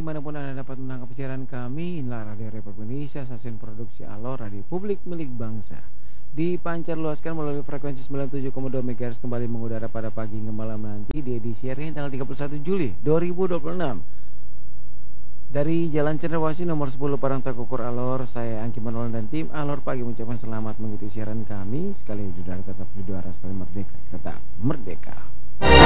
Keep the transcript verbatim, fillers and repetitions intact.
dimanapun Anda dapat menangkap siaran kami. Inilah Radio Republik Indonesia, stasiun produksi Alor, radio publik milik bangsa. Dipancar luaskan melalui frekuensi sembilan puluh tujuh koma dua megahertz kembali mengudara pada pagi hingga malam nanti di edisi hari ini tanggal tiga puluh satu Juli dua ribu dua puluh enam. Dari Jalan Cendrawasih nomor sepuluh Parang Takukur Alor, saya Angki Manolan dan tim Alor Pagi mengucapkan selamat mengikuti siaran kami. Sekali udara tetap udara, sekali merdeka tetap merdeka.